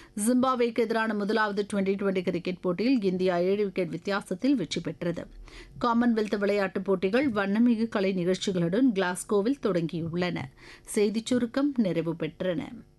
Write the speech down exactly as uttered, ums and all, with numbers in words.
ஜிம்பாப்வேக்கு எதிரான முதலாவது twenty twenty cricket போட்டியில் இந்தியா ஏழு விக்கெட் வித்தியாசத்தில் வெற்றி பெற்றது. காமன்வெல்த் விளையாட்டுப் போட்டிகள் வண்ணமிகு கலை நிகழ்ச்சிகளுடன் கிளாஸ்கோவில் தொடங்கியுள்ளன. செய்திச் சுருக்கம் நிறைவு பெற்றன.